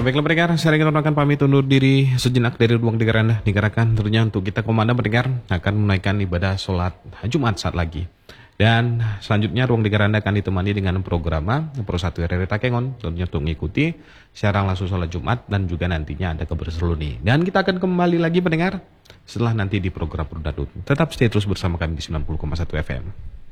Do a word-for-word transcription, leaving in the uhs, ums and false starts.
baiklah pendengar, saya ingin akan pamit undur diri sejenak dari ruang dengar Anda. Dikarenakan tentunya untuk kita komanda pendengar akan menaikkan ibadah sholat Jumat saat lagi. Dan selanjutnya ruang dengar Anda akan ditemani dengan program Pro satu R R Takengon, tentunya untuk mengikuti siaran langsung sholat Jumat dan juga nantinya ada keberseluni. Dan kita akan kembali lagi pendengar setelah nanti di program Prodadut. Tetap stay terus bersama kami di sembilan puluh koma satu F M.